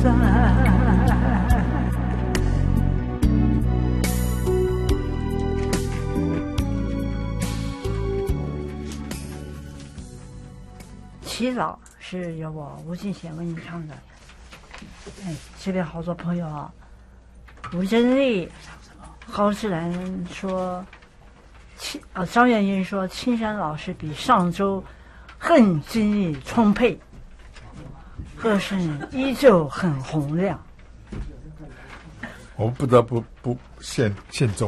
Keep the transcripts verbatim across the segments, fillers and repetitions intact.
祈祷是由我吴敬贤为你唱的。哎，这边好多朋友啊，吴珍丽、郝志兰说，青啊张元英说，青山老师比上周更精力充沛，歌声依旧很洪亮。 我们不得不不献献忠。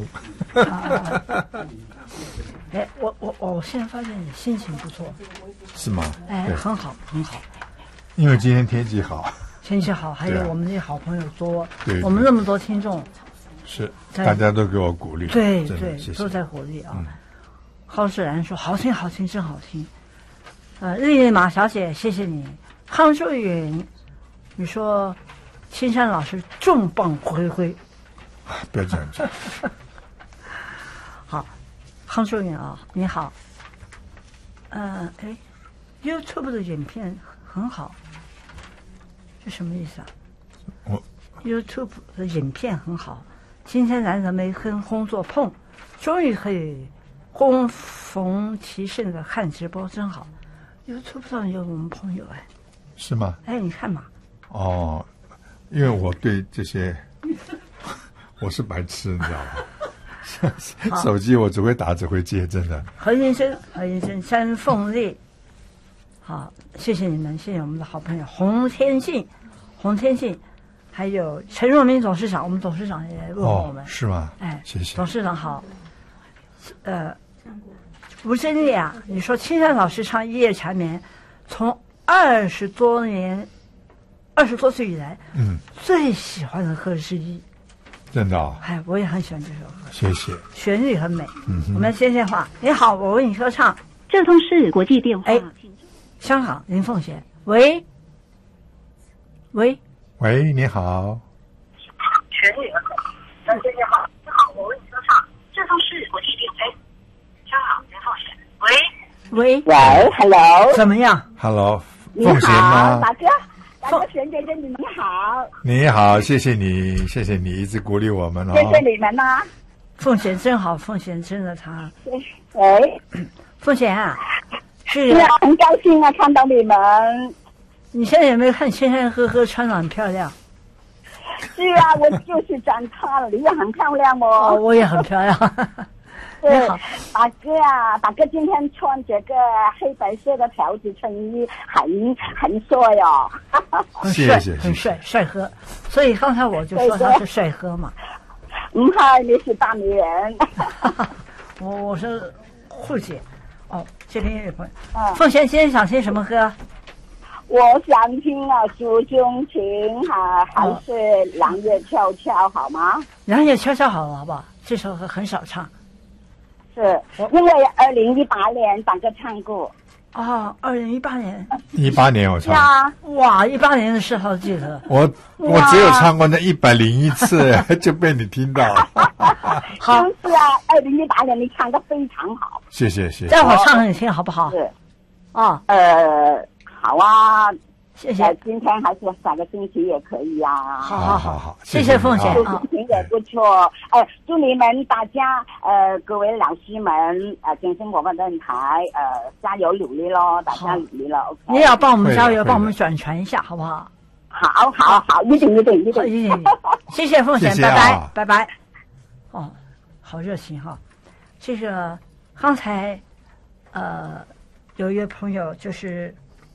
哎，我我我现在发现你心情不错， 是吗？ 哎，很好很好。 因为今天天气好， 天气好，还有我们这些好朋友多， 对， 我们那么多听众， 是大家都给我鼓励， 对对， 谢谢都在鼓励啊。 嗯、 郝世然说好听好听真好听，呃，丽丽马小姐谢谢你，康淑云，你说青山老师重磅回归， 不要这样讲。 好，康淑云啊，你好，呃，哎 ，YouTube 的影片很好。是什么意思啊？ 我 YouTube 的影片很好，今天难得没跟工作碰，终于可以恭逢其盛的看直播，真好。YouTube 上有我们朋友哎， 是吗？ 哎，你看嘛。 哦，因为我对这些我是白痴，你知道吗？手机我只会打只会接，真的。 何先生，何先生，山凤丽。好，谢谢你们，谢谢我们的好朋友洪天信，洪天信，还有陈若明董事长，我们董事长也问我们， 哦、是吗？ 哎， 谢谢董事长好。呃，吴珍丽啊，你说青山老师唱《一夜缠绵》，从二十多年、二十多岁以来， 嗯， 最喜欢的歌之一。 真的、哦？ 哎，我也很喜欢这首歌， 谢谢， 旋律很美。 嗯， 我们接电话。你好，我为你说唱。 这通是国际电话。 哎。香港林凤贤，喂，喂， 喂，你好。 全女儿，大家好，你好，我为你说唱，这都是国际电话。香港林凤贤，喂，喂， 喂 ，Hello， 怎么样 ？Hello， 凤贤吗？ 大哥，大哥，玄姐姐，你们好。 你好，谢谢你，谢谢你一直鼓励我们哦。 谢谢你们呐、啊。 凤贤真好，凤贤真的他。 喂， 凤贤啊。是啊，很高兴啊，看到你们。 你现在有没有看千山呵呵穿得很漂亮？ 是啊，我就是长看了，你也很漂亮哦。 哦，我也很漂亮。 对，大哥啊，大哥今天穿这个黑白色的条子衬衣，很很帅哦。 很帅，很帅，帅哥。所以刚才我就说他是帅哥嘛。 嗯，嗨，你是大女人。 我我是慧姐。哦，这边有朋友。 嗯， 凤贤今天想听什么歌？ 我想听啊，苏中情哈、啊，还是狼月悄悄，好吗？ 狼月悄悄好了，好不好？这首歌很少唱。 是，因为二零一八年大哥唱过。 哦，二零一八年。 一八年我唱。 啊， 哇，一八年的事好记得。 我我只有唱过那一百零一次，就被你听到。 好。 就是啊，二零一八年你唱得非常好。 谢谢谢谢。 待会儿唱给你听好不好？ 是。 哦。 呃，好啊。 谢谢。 呃、今天还是下个星期也可以啊。 好好好好， 谢谢凤贤。 心情也不错。呃，祝你们大家呃各位老师们呃精神广播电台呃加油努力咯，大家努力了。OK。 你也要帮我们加油，帮我们转传一下，好不好？ 好，好，好，一定，一定，一定， 一定。谢谢凤贤， 谢谢拜拜， 啊、 拜拜。哦，好热情哈！这个刚才呃有一位朋友就是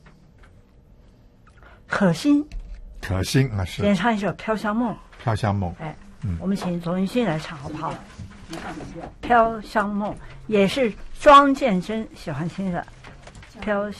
可心， 可心啊是演唱一首《飘香梦》。 飘香梦， 哎， 嗯， 我们请左云熙来唱好不好？《飘香梦》也是庄建真喜欢听的，飘。